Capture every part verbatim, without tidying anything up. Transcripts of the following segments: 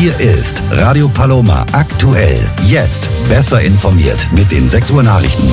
Hier ist Radio Paloma aktuell. Jetzt besser informiert mit den sechs Uhr Nachrichten.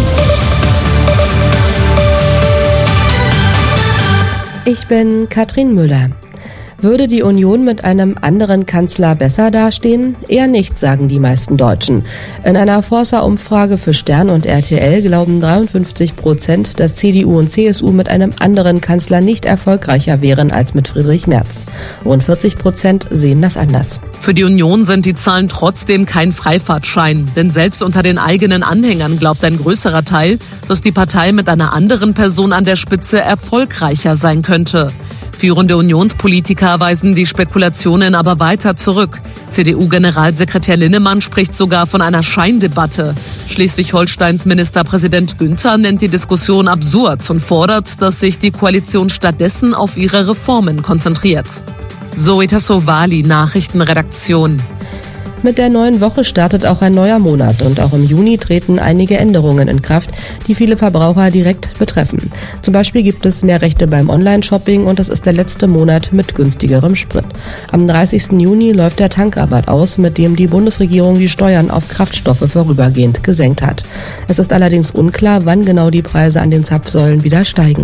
Ich bin Katrin Müller. Würde die Union mit einem anderen Kanzler besser dastehen? Eher nicht, sagen die meisten Deutschen. In einer Forsa-Umfrage für Stern und R T L glauben dreiundfünfzig Prozent, dass C D U und C S U mit einem anderen Kanzler nicht erfolgreicher wären als mit Friedrich Merz. Rund vierzig Prozent sehen das anders. Für die Union sind die Zahlen trotzdem kein Freifahrtschein. Denn selbst unter den eigenen Anhängern glaubt ein größerer Teil, dass die Partei mit einer anderen Person an der Spitze erfolgreicher sein könnte. Führende Unionspolitiker weisen die Spekulationen aber weiter zurück. C D U-Generalsekretär Linnemann spricht sogar von einer Scheindebatte. Schleswig-Holsteins Ministerpräsident Günther nennt die Diskussion absurd und fordert, dass sich die Koalition stattdessen auf ihre Reformen konzentriert. Zoe Tassovali, Nachrichtenredaktion. Mit der neuen Woche startet auch ein neuer Monat und auch im Juni treten einige Änderungen in Kraft, die viele Verbraucher direkt betreffen. Zum Beispiel gibt es mehr Rechte beim Online-Shopping und es ist der letzte Monat mit günstigerem Sprit. Am dreißigsten Juni läuft der Tankrabatt aus, mit dem die Bundesregierung die Steuern auf Kraftstoffe vorübergehend gesenkt hat. Es ist allerdings unklar, wann genau die Preise an den Zapfsäulen wieder steigen.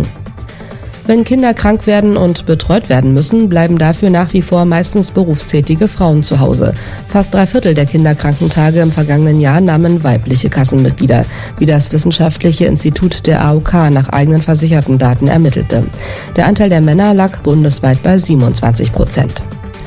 Wenn Kinder krank werden und betreut werden müssen, bleiben dafür nach wie vor meistens berufstätige Frauen zu Hause. Fast drei Viertel der Kinderkrankentage im vergangenen Jahr nahmen weibliche Kassenmitglieder, wie das Wissenschaftliche Institut der A O K nach eigenen versicherten Daten ermittelte. Der Anteil der Männer lag bundesweit bei siebenundzwanzig Prozent.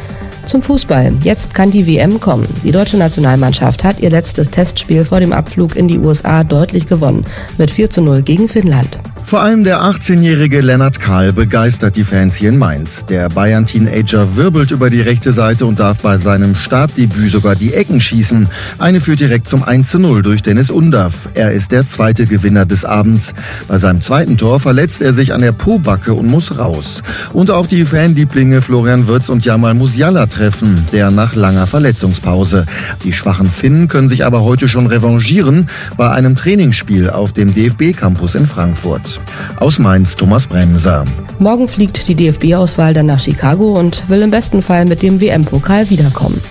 Zum Fußball. Jetzt kann die W M kommen. Die deutsche Nationalmannschaft hat ihr letztes Testspiel vor dem Abflug in die U S A deutlich gewonnen. Mit vier zu null gegen Finnland. Vor allem der achtzehnjährige Lennart Kahl begeistert die Fans hier in Mainz. Der Bayern-Teenager wirbelt über die rechte Seite und darf bei seinem Startdebüt sogar die Ecken schießen. Eine führt direkt zum eins zu null durch Dennis Undaff. Er ist der zweite Gewinner des Abends. Bei seinem zweiten Tor verletzt er sich an der Pobacke und muss raus. Und auch die Fanlieblinge Florian Wirtz und Jamal Musiala treffen, der nach langer Verletzungspause. Die schwachen Finnen können sich aber heute schon revanchieren bei einem Trainingsspiel auf dem D F B-Campus in Frankfurt. Aus Mainz, Thomas Bremser. Morgen fliegt die D F B-Auswahl dann nach Chicago und will im besten Fall mit dem W M-Pokal wiederkommen.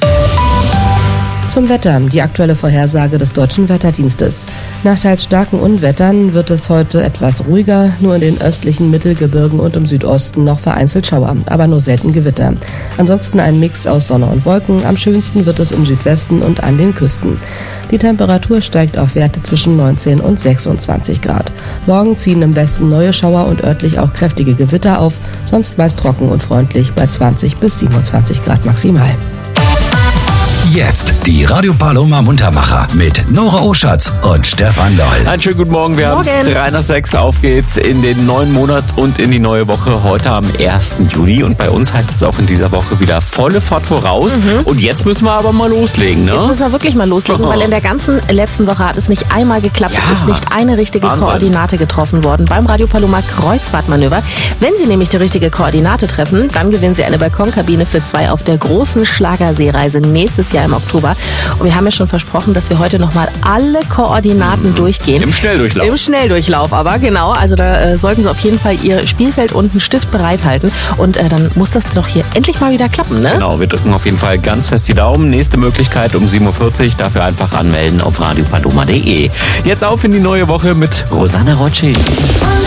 Zum Wetter, die aktuelle Vorhersage des Deutschen Wetterdienstes. Nach teils starken Unwettern wird es heute etwas ruhiger, nur in den östlichen Mittelgebirgen und im Südosten noch vereinzelt Schauer, aber nur selten Gewitter. Ansonsten ein Mix aus Sonne und Wolken, am schönsten wird es im Südwesten und an den Küsten. Die Temperatur steigt auf Werte zwischen neunzehn und sechsundzwanzig Grad. Morgen ziehen im Westen neue Schauer und örtlich auch kräftige Gewitter auf, sonst meist trocken und freundlich bei zwanzig bis siebenundzwanzig Grad maximal. Jetzt die Radio Paloma Muntermacher mit Nora Oschatz und Stefan Loll. Einen schönen guten Morgen, wir haben es drei nach sechs, auf geht's in den neuen Monat und in die neue Woche. Heute am ersten Juli und bei uns heißt es auch in dieser Woche wieder volle Fahrt voraus. Mhm. Und jetzt müssen wir aber mal loslegen, ne? Jetzt müssen wir wirklich mal loslegen, oh. weil in der ganzen letzten Woche hat es nicht einmal geklappt. Ja. Es ist nicht eine richtige Wahnsinn. Koordinate getroffen worden beim Radio Paloma Kreuzfahrtmanöver. Wenn Sie nämlich die richtige Koordinate treffen, dann gewinnen Sie eine Balkonkabine für zwei auf der großen Schlagerseereise nächstes Jahr im Oktober. Und wir haben ja schon versprochen, dass wir heute nochmal alle Koordinaten mhm. durchgehen. Im Schnelldurchlauf. Im Schnelldurchlauf, aber genau. Also da äh, sollten Sie auf jeden Fall Ihr Spielfeld und einen Stift bereithalten. Und äh, dann muss das doch hier endlich mal wieder klappen, ne? Genau, wir drücken auf jeden Fall ganz fest die Daumen. Nächste Möglichkeit um sieben Uhr vierzig. Dafür einfach anmelden auf radio paloma punkt de. Jetzt auf in die neue Woche mit Rosanna Rocci.